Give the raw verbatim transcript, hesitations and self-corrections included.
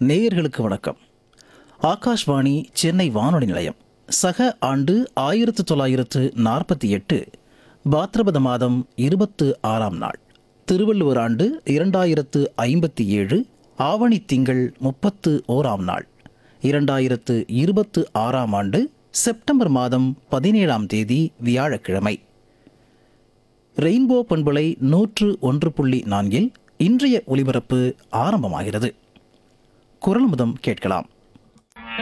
நேயர்களுக்கு வணக்கம். ஆகாஷ்வாணி சென்னை வானொலி நிலையம். சக ஆண்டு ஆயிரத்து தொள்ளாயிரத்து நாற்பத்தி எட்டு பாத்ரபத மாதம் இருபத்து ஆறாம் நாள், திருவள்ளுவர் ஆண்டு இரண்டாயிரத்து ஐம்பத்தி ஏழு ஆவணி திங்கள் முப்பத்து ஓராம் நாள், இரண்டாயிரத்து இருபத்து ஆறாம் ஆண்டு செப்டம்பர் மாதம் பதினேழாம் தேதி வியாழக்கிழமை. ரெயின்போ பண்பலை நூற்று ஒன்று புள்ளி நான்கில் இன்றைய ஒலிபரப்பு ஆரம்பமாகிறது. குரல் முதம் கேட்கலாம்.